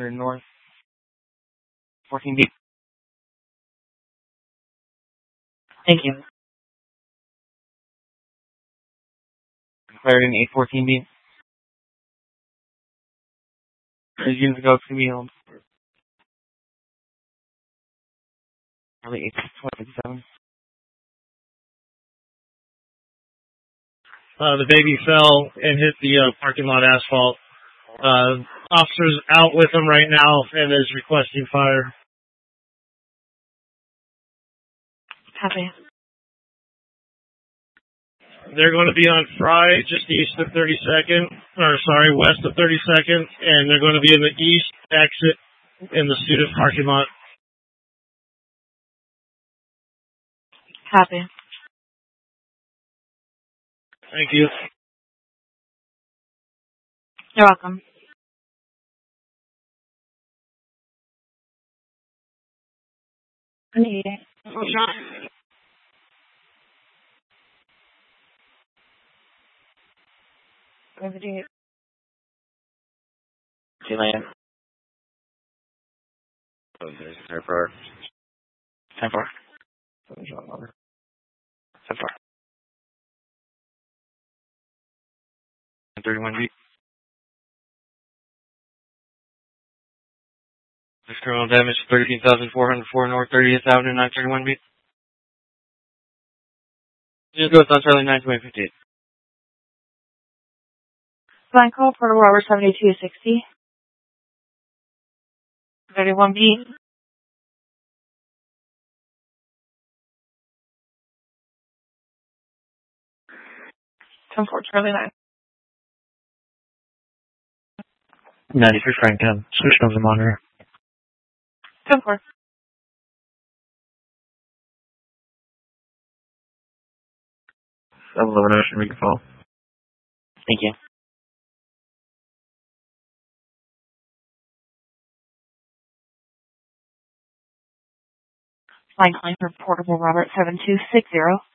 200 north. 14 beat. Thank you. Declared in 814 beat. As units go to be held. Probably 827. The baby fell and hit the parking lot asphalt. Officer's out with him right now and is requesting fire. Copy. They're going to be on Fry, just east of 32nd, west of 32nd, and they're going to be in the east exit in the student parking lot. Copy. Thank you. You're welcome. Need it. Oh, shot. Over to you. Land. Oh, there's 10-4. 10-4. 10-4. 31 beat. External damage 13,404 North 30th Avenue, 931 beat. Just goes on Charlie 92858. Line call, Porter Robert 7260. 31 B. Ten four Charlie 9. 93 Franklin. Switch over the monitor. 10-4. Elimination, we can fall. Thank you. Line calling for Portable Robert 7260.